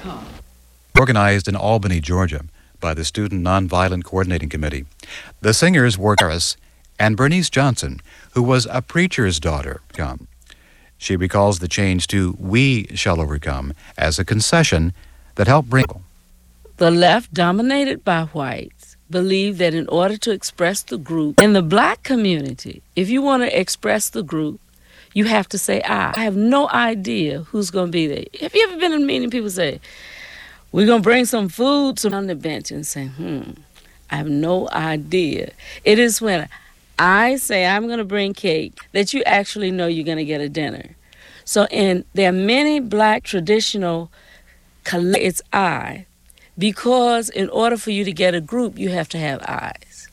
Organized in Albany, Georgia, by the Student Nonviolent Coordinating Committee. The singers were Harris and Bernice Johnson, who was a preacher's daughter. She recalls the change to "We Shall Overcome" as a concession that helped bring. The left, dominated by whites, believed that in order to express the group, in the black community, if you want to express the group, you have to say I. I have no idea who's going to be there. Have you ever been in a meeting, people say, we're going to bring some food on the bench and say, I have no idea. It is when I say I'm going to bring cake that you actually know you're going to get a dinner. So there are many black traditional, it's I, because in order for you to get a group, you have to have eyes.